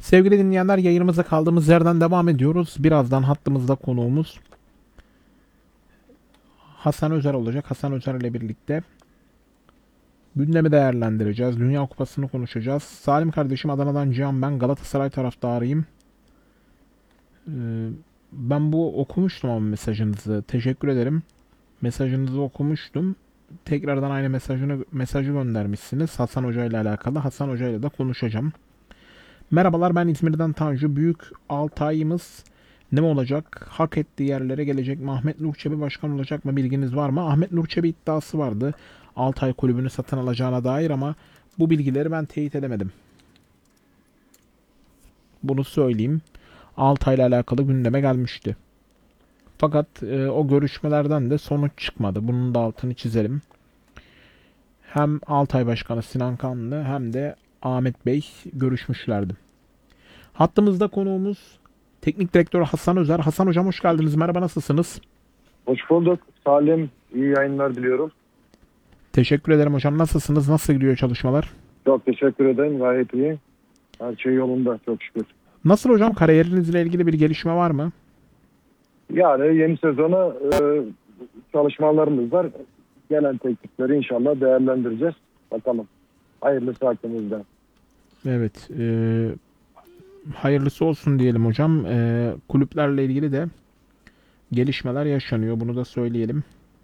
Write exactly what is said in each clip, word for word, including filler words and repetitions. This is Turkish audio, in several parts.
Sevgili dinleyenler, yayınımıza kaldığımız yerden devam ediyoruz. Birazdan hattımızda konuğumuz Hasan Özer olacak. Hasan Özer ile birlikte gündemi değerlendireceğiz. Dünya Kupası'nı konuşacağız. Salim kardeşim, Adana'dan Cihan ben. Galatasaray taraftarıyım. Ee, ben bu okumuştum ama mesajınızı. Teşekkür ederim. Mesajınızı okumuştum. Tekrardan aynı mesajını mesajı göndermişsiniz. Hasan Hoca ile alakalı. Hasan Hoca ile de konuşacağım. Merhabalar, ben İzmir'den Tanju. Büyük Altay'ımız ne olacak? Hak ettiği yerlere gelecek mi? Ahmet Nur Çebi başkan olacak mı? Bilginiz var mı? Ahmet Nur Çebi iddiası vardı Altay kulübünü satın alacağına dair ama bu bilgileri ben teyit edemedim. Bunu söyleyeyim. Altay'la alakalı gündeme gelmişti. Fakat e, o görüşmelerden de sonuç çıkmadı. Bunun da altını çizelim. Hem Altay Başkanı Sinan Kanlı hem de Ahmet Bey görüşmüşlerdi. Hattımızda konuğumuz Teknik Direktör Hasan Özer. Hasan Hocam, hoş geldiniz. Merhaba, nasılsınız? Hoş bulduk. Salim, iyi yayınlar diliyorum. Teşekkür ederim hocam. Nasılsınız? Nasıl gidiyor çalışmalar? Çok teşekkür ederim. Gayet iyi. Her şey yolunda çok şükür. Nasıl hocam? Kariyerinizle ilgili bir gelişme var mı? Yani yeni sezona e, çalışmalarımız var. Gelen teklifleri inşallah değerlendireceğiz. Bakalım. Hayırlısı hakkımızda. Evet. E, hayırlısı olsun diyelim hocam. E, kulüplerle ilgili de gelişmeler yaşanıyor. Bunu da söyleyelim.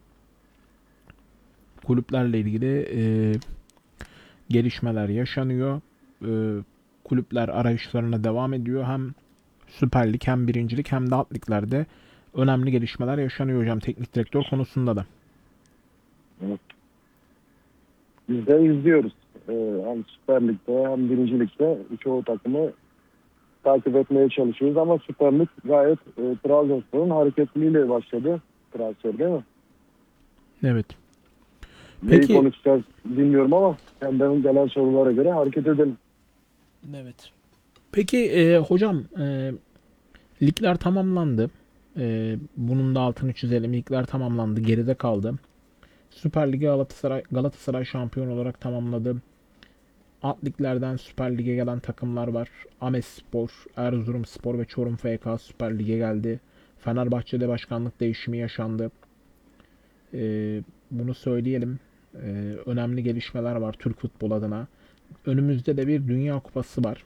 Kulüplerle ilgili e, gelişmeler yaşanıyor. E, kulüpler arayışlarına devam ediyor. Hem Süper Lig hem Birincilik hem de alt liglerde önemli gelişmeler yaşanıyor hocam, teknik direktör konusunda da. Evet. Biz de izliyoruz. E, hem Süper Lig'de hem Birinci Lig'de çoğu takımı takip etmeye çalışıyoruz ama Süper Lig gayet e, Trabzonspor'un hareketliliğiyle başladı. Transfer değil mi? Evet. Neyi Peki. konuşacağız bilmiyorum ama senden gelen sorulara göre hareket edelim. Evet. Peki e, hocam, e, ligler tamamlandı. E, bunun da altını çizelim. Ligler tamamlandı. Geride kaldı. Süper Lig'e Galatasaray, Galatasaray şampiyon olarak tamamladı. Alt liglerden Süper Lig'e gelen takımlar var. Amesspor, Erzurumspor ve Çorum F K Süper Lig'e geldi. Fenerbahçe'de başkanlık değişimi yaşandı. E, bunu söyleyelim. E, önemli gelişmeler var Türk futbol adına. Önümüzde de bir Dünya Kupası var.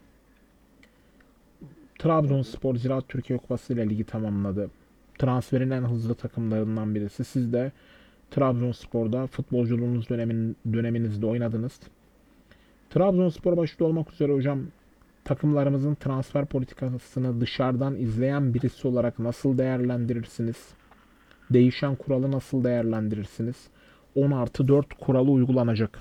Trabzonspor Ziraat Türkiye Kupası ile ligi tamamladı. Transferin en hızlı takımlarından birisi. Siz de Trabzonspor'da futbolculuğunuz dönemin, döneminizde oynadınız. Trabzonspor başta olmak üzere hocam, takımlarımızın transfer politikasını dışarıdan izleyen birisi olarak nasıl değerlendirirsiniz? Değişen kuralı nasıl değerlendirirsiniz? on artı dört kuralı uygulanacak.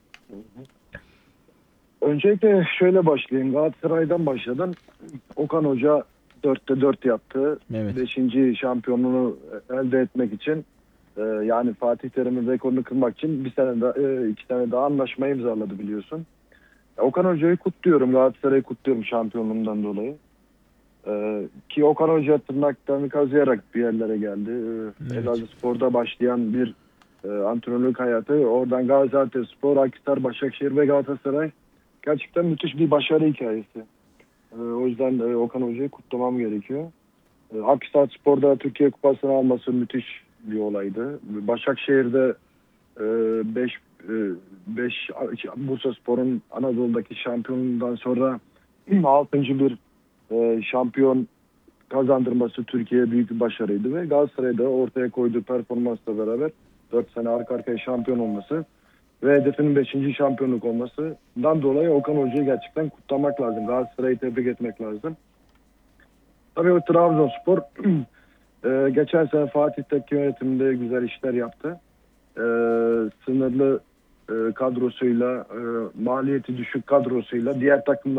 Öncelikle şöyle başlayayım. Galatasaray'dan başladım. Okan Hoca dörtte dört yaptı. Evet. beşinci şampiyonluğunu elde etmek için e, yani Fatih Terim'in rekorunu kırmak için bir sene daha, e, iki sene daha anlaşma imzaladı biliyorsun. Okan Hoca'yı kutluyorum. Galatasaray'ı kutluyorum şampiyonluğundan dolayı. E, ki Okan Hoca tırnaklarını kazıyarak bir yerlere geldi. E, Evet. Elazığspor'da başlayan bir e, antrenörlük hayatı. Oradan Gaziantepspor, Akhisar, Başakşehir ve Galatasaray. Gerçekten müthiş bir başarı hikayesi. Ee, o yüzden e, Okan Hoca'yı kutlamam gerekiyor. Ee, Akhisarspor'da Türkiye Kupası'nı alması müthiş bir olaydı. Başakşehir'de beş beş Bursaspor'un Anadolu'daki şampiyonundan sonra altıncı bir e, şampiyon kazandırması Türkiye'ye büyük bir başarıydı ve Galatasaray'da ortaya koyduğu performansla beraber dört sene arka arkaya şampiyon olması ve hedefinin beşinci şampiyonluk olmasından dolayı Okan Hoca'yı gerçekten kutlamak lazım. Galatasaray'ı tebrik etmek lazım. Tabii o Trabzonspor e, geçen sene Fatih Tekke yönetiminde güzel işler yaptı. E, sınırlı e, kadrosuyla, e, maliyeti düşük kadrosuyla diğer takımlar